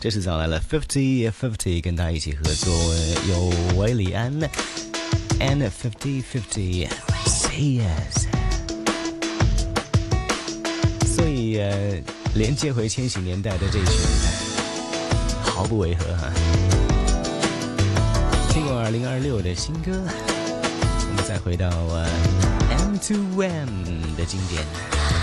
这次找来了 50-50 跟他一起合作，有韦礼安 and 50-50 Say Yes。 所以连接回千禧年代的这一曲毫不违和哈。听过2026的新歌，我们再回到M2M 的经典。